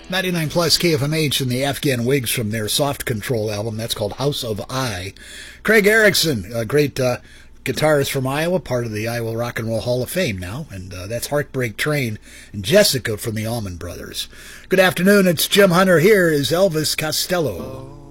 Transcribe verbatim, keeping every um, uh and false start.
ninety-nine plus K F M H and the Afghan Wigs from their Soft Control album. That's called House of I. Craig Erickson, a great uh, guitarist from Iowa, part of the Iowa Rock and Roll Hall of Fame now. And uh, that's Heartbreak Train. And Jessica from the Allman Brothers. Good afternoon. It's Jim Hunter. Here is Elvis Costello.